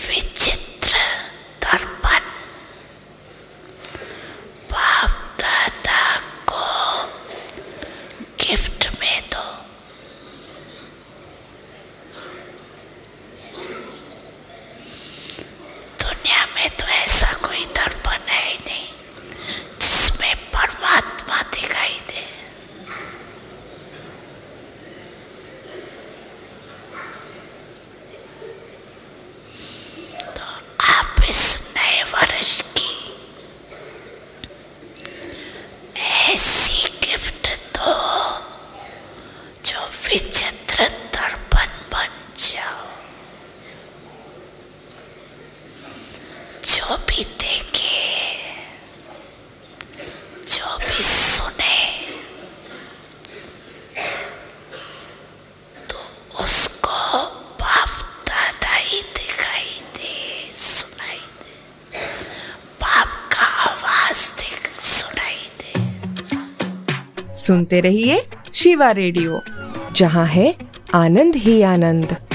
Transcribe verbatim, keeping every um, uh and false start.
विचित्र दर्पण बाप दादा को गिफ्ट में दो। दुनिया में तो ऐसा कोई दर्पण है ही नहीं जिसमें परमात्मा दिखाई दे। तो आप इस नए वर्ष की ऐसी गिफ्ट दो जो विचित्र दर्पण बन जाओ। जो भी देखे, जो भी सुने, तो उसको बाप दादा ही दिखाई दे, सुनाई दे, बाप का आवाज दिख सुनाई दे। सुनते रहिए शिवा रेडियो, जहाँ है आनंद ही आनंद।